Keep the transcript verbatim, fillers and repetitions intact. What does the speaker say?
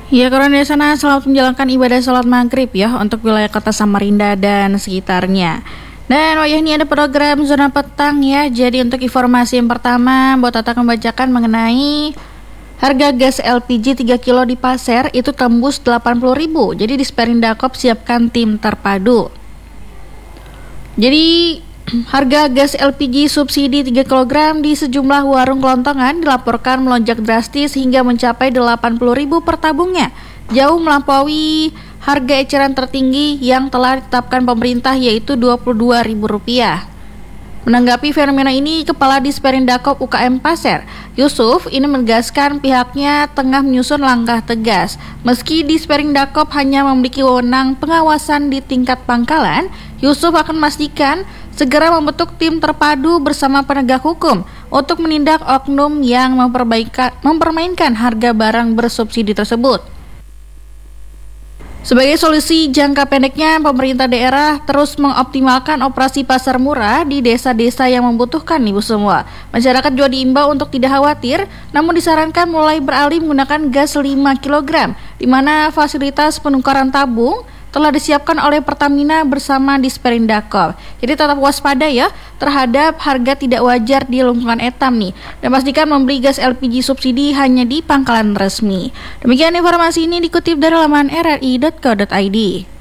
Ya, kawan di sana selamat menjalankan ibadah sholat maghrib ya untuk wilayah kota Samarinda dan sekitarnya. Dan wajah ini ada program zona petang ya. Jadi untuk informasi yang pertama, buat Tata akan membacakan mengenai harga gas L P G tiga kilo di Pasir itu tembus delapan puluh ribu. Jadi di Perindakop siapkan tim terpadu. Jadi harga gas L P G subsidi tiga kilogram di sejumlah warung kelontongan dilaporkan melonjak drastis hingga mencapai delapan puluh ribu per tabungnya, jauh melampaui harga eceran tertinggi yang telah ditetapkan pemerintah yaitu dua puluh dua ribu rupiah. Menanggapi fenomena ini, Kepala Disperindakop U K M Pasir, Yusuf, ini menegaskan pihaknya tengah menyusun langkah tegas. Meski Disperindakop hanya memiliki wewenang pengawasan di tingkat pangkalan, Yusuf akan memastikan segera membentuk tim terpadu bersama penegak hukum untuk menindak oknum yang mempermainkan harga barang bersubsidi tersebut. Sebagai solusi jangka pendeknya, pemerintah daerah terus mengoptimalkan operasi pasar murah di desa-desa yang membutuhkan ibu semua. Masyarakat juga diimbau untuk tidak khawatir, namun disarankan mulai beralih menggunakan gas lima kilogram, di mana fasilitas penukaran tabung telah disiapkan oleh Pertamina bersama Disperindakop. Jadi tetap waspada ya terhadap harga tidak wajar di lingkungan etam nih. Dan pastikan membeli gas L P G subsidi hanya di pangkalan resmi. Demikian informasi ini dikutip dari laman r r i dot co dot i d.